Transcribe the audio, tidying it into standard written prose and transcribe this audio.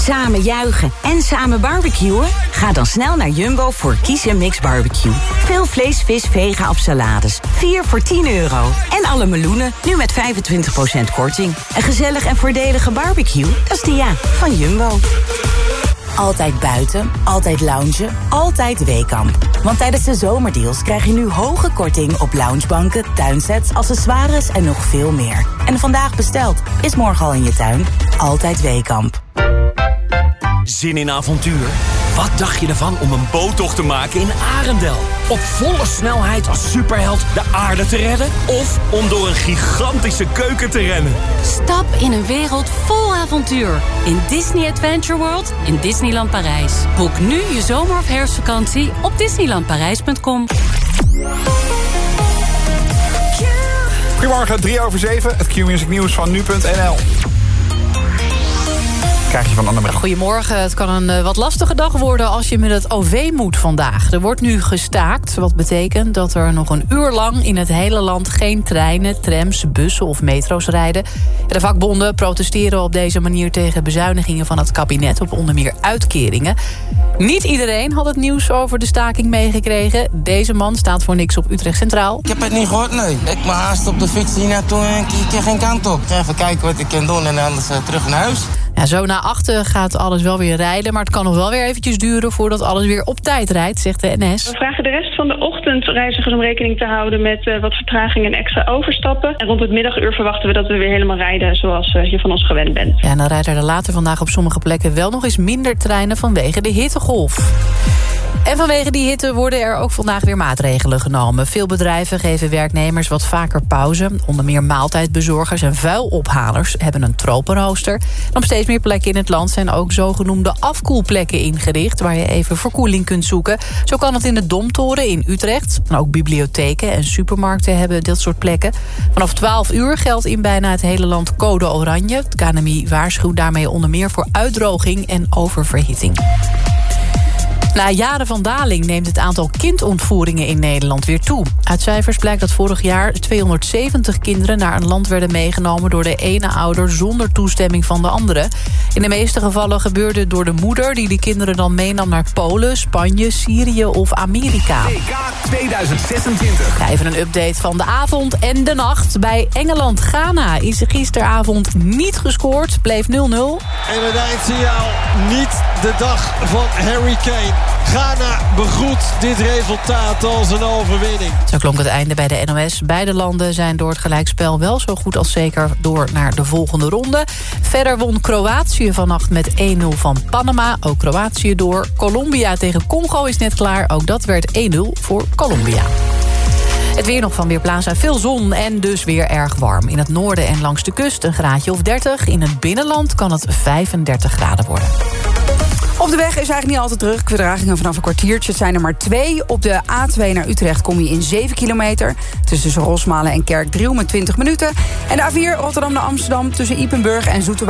Samen juichen en samen barbecuen? Ga dan snel naar Jumbo voor Kies & Mix Barbecue. Veel vlees, vis, vega of salades. 4 voor €10. En alle meloenen, nu met 25% korting. Een gezellig en voordelige barbecue, dat is de van Jumbo. Altijd buiten, altijd loungen, altijd Weekamp. Want tijdens de zomerdeals krijg je nu hoge korting op loungebanken, tuinsets, accessoires en nog veel meer. En vandaag besteld, is morgen al in je tuin. Altijd Weekamp. Zin in avontuur? Wat dacht je ervan om een boottocht te maken in Arendel? Op volle snelheid als superheld de aarde te redden? Of om door een gigantische keuken te rennen? Stap in een wereld vol avontuur. In Disney Adventure World in Disneyland Parijs. Boek nu je zomer- of herfstvakantie op disneylandparijs.com. Goedemorgen, 7:03, het Q-Music nieuws van nu.nl. Krijg je van Annemarie. Goedemorgen. Het kan een wat lastige dag worden als je met het OV moet vandaag. Er wordt nu gestaakt, wat betekent dat er nog een uur lang in het hele land geen treinen, trams, bussen of metro's rijden. De vakbonden protesteren op deze manier tegen bezuinigingen van het kabinet op onder meer uitkeringen. Niet iedereen had het nieuws over de staking meegekregen. Deze man staat voor niks op Utrecht Centraal. Ik heb het niet gehoord, nee. Ik me haast op de fiets hier naartoe en ik keer geen kant op. Ik ga even kijken wat ik kan doen en anders terug naar huis. Ja, zo na 8 gaat alles wel weer rijden, maar het kan nog wel weer eventjes duren voordat alles weer op tijd rijdt, zegt de NS. We vragen de rest van de ochtend reizigers om rekening te houden met wat vertraging en extra overstappen. En rond het middaguur verwachten we dat we weer helemaal rijden zoals je van ons gewend bent. Ja, en dan rijden er later vandaag op sommige plekken wel nog eens minder treinen vanwege de hittegolf. En vanwege die hitte worden er ook vandaag weer maatregelen genomen. Veel bedrijven geven werknemers wat vaker pauze. Onder meer maaltijdbezorgers en vuilophalers hebben een tropenrooster. En op steeds meer plekken in het land zijn ook zogenoemde afkoelplekken ingericht, waar je even verkoeling kunt zoeken. Zo kan het in de Domtoren in Utrecht. En ook bibliotheken en supermarkten hebben dit soort plekken. Vanaf 12 uur geldt in bijna het hele land code oranje. Het KNMI waarschuwt daarmee onder meer voor uitdroging en oververhitting. Na jaren van daling neemt het aantal kindontvoeringen in Nederland weer toe. Uit cijfers blijkt dat vorig jaar 270 kinderen naar een land werden meegenomen door de ene ouder zonder toestemming van de andere. In de meeste gevallen gebeurde het door de moeder die de kinderen dan meenam naar Polen, Spanje, Syrië of Amerika. EK 2026. Ja, even een update van de avond en de nacht. Bij Engeland-Ghana is gisteravond niet gescoord, bleef 0-0. En het eindsignaal niet de dag van Harry Kane. Ghana begroet dit resultaat als een overwinning. Zo klonk het einde bij de NOS. Beide landen zijn door het gelijkspel wel zo goed als zeker door naar de volgende ronde. Verder won Kroatië vannacht met 1-0 van Panama. Ook Kroatië door. Colombia tegen Congo is net klaar. Ook dat werd 1-0 voor Colombia. Het weer nog van Weerplaza. Veel zon en dus weer erg warm. In het noorden en langs de kust een graadje of 30. In het binnenland kan het 35 graden worden. Op de weg is eigenlijk niet altijd druk. Vertragingen vanaf een kwartiertje. Het zijn er maar 2. Op de A2 naar Utrecht kom je in 7 kilometer. Tussen Rosmalen en Kerkdriel met 20 minuten. En de A4 Rotterdam naar Amsterdam tussen Ypenburg en Zoeterwoude